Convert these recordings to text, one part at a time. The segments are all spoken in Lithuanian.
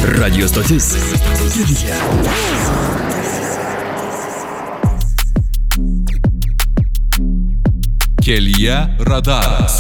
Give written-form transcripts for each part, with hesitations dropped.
Radio stotis Kelyje. Kelyje radaras.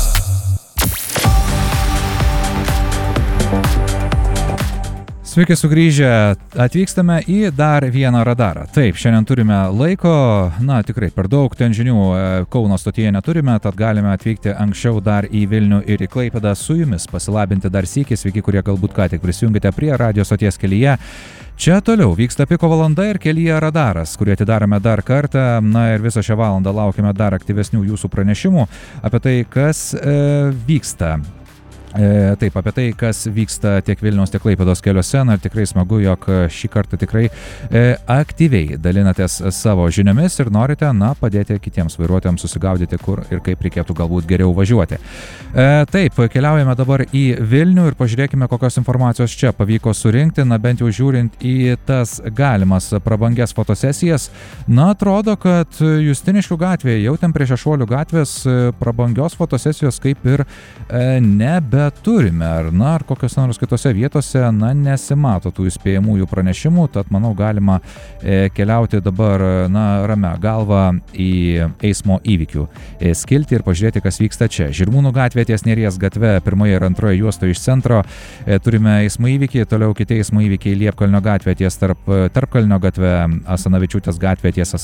Sveiki sugrįžę, atvykstame į dar vieną radarą. Taip, šiandien turime laiko, tikrai per daug ten žinių Kauno stotyje neturime, tad galime atvykti anksčiau dar į Vilnių ir į Klaipėdą su jumis, pasilabinti dar sykį, sveiki, kurie galbūt ką tik prisijungite prie radio stoties Kelyje. Čia toliau vyksta piko valanda ir Kelyje radaras, kurį atidarome dar kartą, ir visą šią valandą laukime dar aktyvesnių jūsų pranešimų apie tai, kas vyksta. Taip, apie tai, kas vyksta tiek Vilniaus, tiek Klaipėdos keliuose, ir tikrai smagu, jog šį kartą tikrai aktyviai dalinatės savo žiniomis ir norite, padėti kitiems vairuotojams susigaudyti, kur ir kaip reikėtų galbūt geriau važiuoti. Taip, keliaujame dabar į Vilnių ir pažiūrėkime, kokios informacijos čia pavyko surinkti, bent jau žiūrint į tas galimas prabangias fotosesijas. Atrodo, kad Justiniškių gatvėje, jau ten prie Šešuolių gatvės, prabangios fotosesijos kaip ir nebeturime, ar kokios nors kitose vietose, nesimato tų įspėjamųjų pranešimų, tad manau galima keliauti dabar, ramia galva į eismo įvykių skiltį ir pažiūrėti, kas vyksta čia. Žirmūnų gatvė ties Neries gatve, pirmoje ir antroje juostoje iš centro, turime eismo įvykį, toliau kiti eismo įvykiai Liepkalnio gatvė ties Tarpkalnio gatve, Asanavičiūtės gatvė ties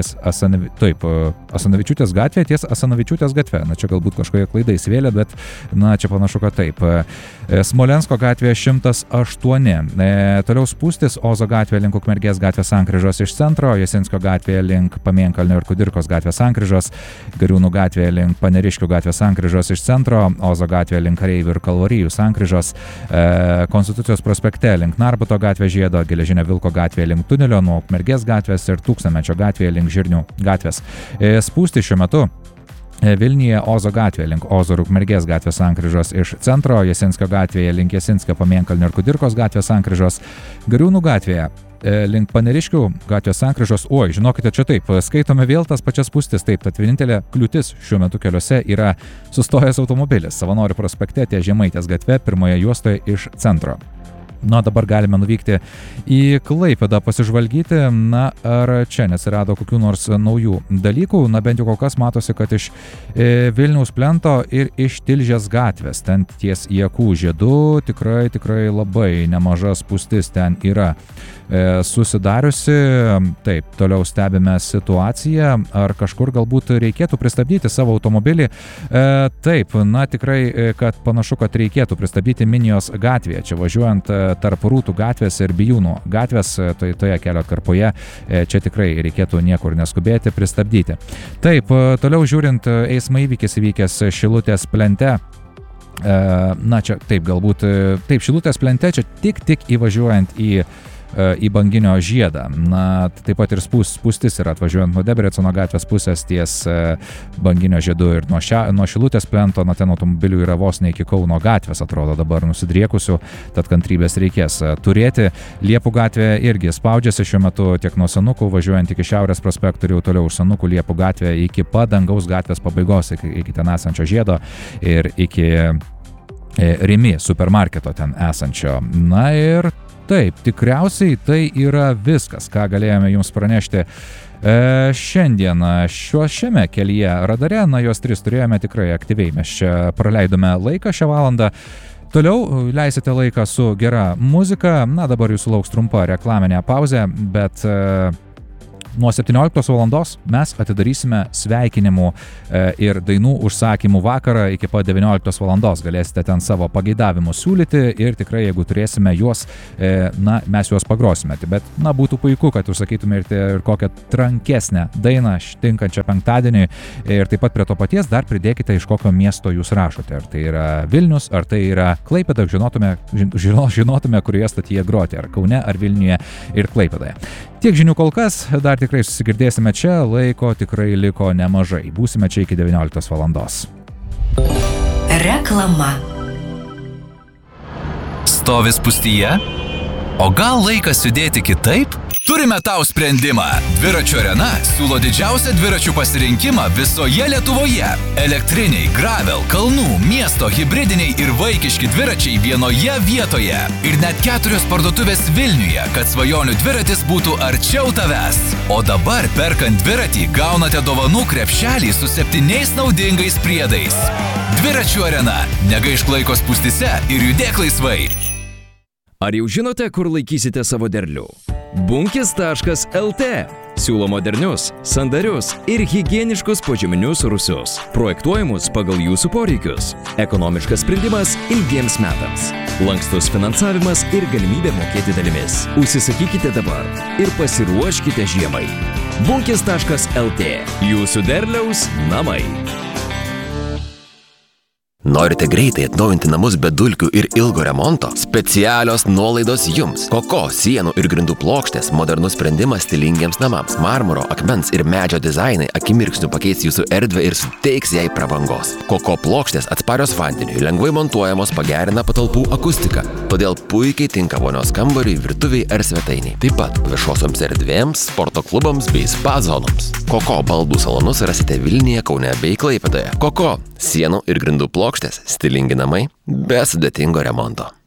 Asanavičiūtės gatvė ties Asanavičiūtės gatve. Čia galbūt kažkokia klaida įsivėlė, bet čia panašu, kad taip. Smolensko gatvė 108. Toliau spūstis Ozo gatvė link Ukmergės gatvės sankryžos iš centro, Jasinskio gatvė link Pamėnkalnio ir Kudirkos gatvės sankryžos, Gariūnų gatvė link Paneriškių gatvės sankryžos iš centro, Ozo gatvė link Kareivių ir Kalvarijų sankryžos, Konstitucijos prospekte link Narbuto gatvė žiedo, Geležinio Vilko gatvė link tunelio nuo Ukmergės gatvės ir Tūkstantmečio gatvė link Žirnių gatvės. Spūstis šiuo metu Vilniuje Ozo gatvė link Ozo ir Ukmergės gatvės sankryžos iš centro, Jasinskio gatvėje link Jasinskio, Pamėnkalnio ir Kudirkos gatvės sankryžos, Gariūnų gatvėje link Paneriškių gatvės sankryžos. Žinokite, čia taip, skaitome vėl tas pačias spūstis, taip, tad vienintelė kliūtis šiuo metu keliuose yra sustojęs automobilis Savanorių prospekte ties Žemaitės gatve, pirmoje juostoje iš centro. Dabar galime nuvykti į Klaipėdą pasižvalgyti, ar čia nesirado kokių nors naujų dalykų, bent jau kol kas matosi, kad iš Vilniaus plento ir iš Tilžės gatvės, ten ties Jakų žiedu, tikrai labai nemaža spūstis ten yra susidariusi. Taip, toliau stebime situaciją, ar kažkur galbūt reikėtų pristabdyti savo automobilį. Taip, tikrai, kad panašu, kad reikėtų pristabdyti Minijos gatvėje, čia važiuojant tarp Rūtų gatvės ir Bijūnų gatvės, toje kelio atkarpoje, čia tikrai reikėtų niekur neskubėti, pristabdyti. Taip, toliau žiūrint, eismo įvykis įvykęs Šilutės plente. Čia taip, galbūt, taip, Šilutės plente, čia tik įvažiuojant į Banginio žiedą. Taip pat ir spūstis yra atvažiuojant nuo Debrecono gatvės pusės ties Banginio žiedu ir nuo Šilutės plento, ten automobilių yra vos ne iki Kauno gatvės, atrodo dabar nusidriekusių, tad kantrybės reikės turėti. Liepų gatvė irgi spaudžiasi šiuo metu tiek nuo Senukų, važiuojant iki Šiaurės prospektų ir jau toliau už Senukų Liepų gatvę iki Padangaus gatvės pabaigos, iki ten esančio žiedo ir iki Rimi supermarketo ten esančio. Ir taip, tikriausiai tai yra viskas, ką galėjome jums pranešti šiandien šiame Kelyje radare. Jos 3 turėjome tikrai aktyviai, mes čia praleidome laiką šią valandą. Toliau leisite laiką su gera muzika. Dabar jūsų lauks trumpa reklaminė pauzė, bet nuo 17 valandos mes atidarysime sveikinimų ir dainų užsakymų vakarą iki pat 19 valandos. Galėsite ten savo pageidavimus siūlyti ir tikrai, jeigu turėsime juos, mes juos pagrosime. Bet, būtų puiku, kad užsakytumėte ir kokią trankesnę dainą tinkančią penktadienį ir taip pat prie to paties dar pridėkite, iš kokio miesto jūs rašote. Ar tai yra Vilnius, ar tai yra Klaipėda, žinotume, kurioje stotyje groti, ar Kaune, ar Vilniuje ir Klaipėdoje. Tiek žinių kol kas, dar tikrai susigirdėsime čia, laiko tikrai liko nemažai. Būsime čia iki 19 valandos. Reklama. Stovi spūstyje? O gal laikas judėti kitaip? Turime tau sprendimą. Dviračių arena siūlo didžiausią dviračių pasirinkimą visoje Lietuvoje. Elektriniai, gravel, kalnų, miesto, hibridiniai ir vaikiški dviračiai vienoje vietoje. Ir net 4 parduotuvės Vilniuje, kad svajonių dviratis būtų arčiau tavęs. O dabar, perkant dviratį, gaunate dovanų krepšelį su 7 naudingais priedais. Dviračių arena. Negaišk laiko spūstyse ir judėk laisvai. Ar jau žinote, kur laikysite savo derlių? Bunkis.lt siūlo modernius, sandarius ir higieniškus požeminius rūsius, projektuojamus pagal jūsų poreikius. Ekonomiškas sprendimas ilgiems metams. Lankstus finansavimas ir galimybė mokėti dalimis. Užsisakykite dabar ir pasiruoškite žiemai. Bunkis.lt. Jūsų derliaus namai. Norite greitai atnaujinti namus be dulkių ir ilgo remonto? Specialios nuolaidos jums. Koko sienų ir grindų plokštės modernus sprendimas stilingiems namams. Marmuro, akmens ir medžio dizainai akimirksniu pakeis jūsų erdvę ir suteiks jai prabangos. Koko plokštės atsparios vandeniui, lengvai montuojamos, pagerina patalpų akustiką. Todėl puikiai tinka vonios kambariui, virtuviai ar svetainiai. Taip pat viešosioms erdvėms, sporto klubams bei spa zonoms. Koko baldų salonus rasite Vilniuje, Kaune bei Klaipėdoje. Koko sienų ir grindų plokštės, stilingi namai be sudėtingo remonto.